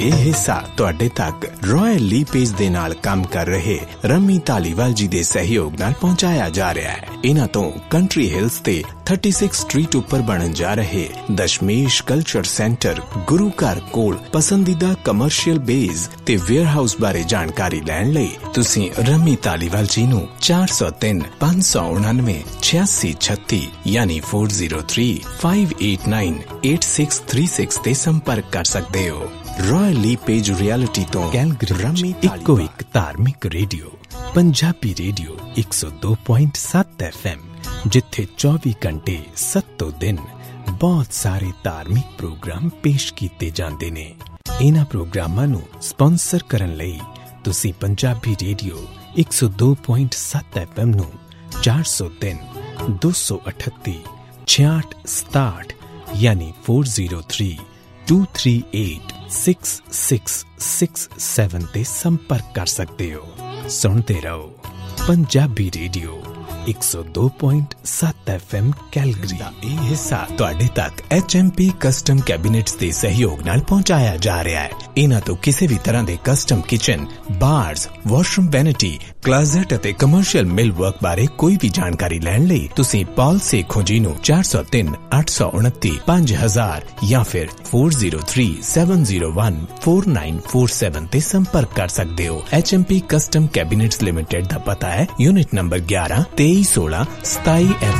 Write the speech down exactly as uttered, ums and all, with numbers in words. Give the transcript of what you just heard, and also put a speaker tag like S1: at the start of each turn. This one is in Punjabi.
S1: ਇਹ ਹਿੱਸਾ ਤੁਹਾਡੇ ਤੱਕ ਰਾਇਲ ਲੀਪੇਜ ਦੇ ਨਾਲ ਕੰਮ ਕਰ ਰਹੇ ਰਮੀ ਧਾਲੀਵਾਲ ਜੀ ਦੇ ਸਹਿਯੋਗ ਨਾਲ ਪਹੁੰਚਾਇਆ ਜਾ ਰਿਹਾ ਹੈ। ਇਹਨਾਂ ਤੋਂ ਕੰਟਰੀ ਹਿਲਸ ਤੇ ਛੱਤੀ ਸਟਰੀਟ ਉੱਪਰ ਬਣਨ ਜਾ ਰਹੇ ਦਸ਼ਮੇਸ਼ ਕਲਚਰ ਸੈਂਟਰ, ਗੁਰੂ ਘਰ ਕੋਲ ਪਸੰਦੀਦਾ ਕਮਰਸ਼ੀਅਲ ਬੇਸ ਤੇ ਵੇਅਰਹਾਊਸ ਬਾਰੇ ਜਾਣਕਾਰੀ ਲੈਣ ਲਈ ਤੁਸੀਂ ਰਮੀ ਧਾਲੀਵਾਲ ਜੀ ਨੂੰ ਚਾਰ ਸੌ ਤਿੰਨ ਪੰਜ ਸੌ ਉਨਾਨਵੇਂ ਛਿਆਸੀ ਛੱਤੀ ਯਾਨੀ ਚਾਰ ਸੌ ਤਿੰਨ ਪੰਜ ਅੱਠ ਨੌ ਅੱਠ ਛੇ ਤਿੰਨ ਛੇ ਤੇ ਸੰਪਰਕ ਕਰ ਸਕਦੇ ਹੋ। ਰਾਇਲ ਲੀਪੇਜ ਰਿਐਲਿਟੀ ਤੋਂ ਰਮੀ ਇੱਕੋ ਇੱਕ ਧਾਰਮਿਕ ਰੇਡੀਓ, ਪੰਜਾਬੀ ਰੇਡੀਓ ਇੱਕ ਸੌ ਦੋ ਪੁਆਇੰਟ ਸੱਤ ਐਫ ਐਮ, ਜਿੱਥੇ ਚੌਵੀ ਘੰਟੇ ਸੱਤੋਂ ਦਿਨ ਬਹੁਤ ਸਾਰੇ ਧਾਰਮਿਕ ਪ੍ਰੋਗਰਾਮ ਪੇਸ਼ ਕੀਤੇ ਜਾਂਦੇ ਨੇ। ਇਹਨਾਂ ਪ੍ਰੋਗਰਾਮਾਂ ਨੂੰ ਸਪਾਂਸਰ ਕਰਨ ਲਈ ਤੁਸੀਂ ਪੰਜਾਬੀ ਰੇਡੀਓ ਇੱਕ ਸੌ ਦੋ ਪੁਆਇੰਟ ਸੱਤ ਐਫ ਐਮ ਨੂੰ ਚਾਰ ਸੌ ਤਿੰਨ ਦੋ ਸੌ ਅਠੱਤੀ ਛਿਆਹਠ ਸਤਾਹਠ ਯਾਨੀ ਚਾਰ ਸੌ ਤਿੰਨ ਦੋ ਤਿੰਨ ਅੱਠ ਛੇ ਛੇ ਛੇ ਸੱਤ ਤੇ ਸੰਪਰਕ ਕਰ ਸਕਦੇ ਹੋ। ਸੁਣਦੇ ਰਹੋ ਪੰਜਾਬੀ ਰੇਡੀਓ ਇੱਕ ਸੌ ਦੋ ਪੁਆਇੰਟ ਸੱਤ ਐਫ ਐਮ ਕੈਲਗਰੀ ਦਾ ਇਹ ਹਿੱਸਾ ਤੁਹਾਡੇ ਤੱਕ ਐਚ ਐਮ ਪੀ ਕਸਟਮ ਕੈਬਿਨੇਟਸ ਦੇ ਸਹਿਯੋਗ ਨਾਲ ਪਹੁੰਚਾਇਆ ਜਾ ਰਿਹਾ ਹੈ। ਇਹਨਾਂ ਤੋਂ ਕਿਸੇ ਵੀ ਤਰ੍ਹਾਂ ਦੇ ਕਸਟਮ ਕਿਚਨ, ਬਾਰਸ, ਵਾਸ਼ਰੂਮ ਵੈਨਿਟੀ, ਕਲਾਜ਼ਟ ਅਤੇ ਕਮਰਸ਼ੀਅਲ ਮਿਲ ਵਰਕ ਬਾਰੇ ਕੋਈ ਵੀ ਜਾਣਕਾਰੀ ਲੈਣ ਲਈ ਤੁਸੀਂ ਪਾਲ ਸੇਖੋਂ ਜੀ ਨੂੰ ਚਾਰ ਸੌ ਤਿੰਨ ਅੱਠ ਸੌ ਉਨੱਤੀ ਪੰਜ ਹਜ਼ਾਰ ਜਾਂ ਫਿਰ ਚਾਰ ਸੌ ਤਿੰਨ ਸੱਤ ਸੌ ਇੱਕ ਚਾਰ ਨੌ ਚਾਰ ਸੱਤ ਤੇ ਸੰਪਰਕ ਕਰ ਸਕਦੇ ਹੋ। H M P custom ਕੈਬਿਨੇਟਸ limited ਦਾ ਪਤਾ ਹੈ ਯੂਨਿਟ ਨੰਬਰ ਗਿਆਰਾਂ ਤੇਈ ਸੋਲਾਂ ਸਤਾਈ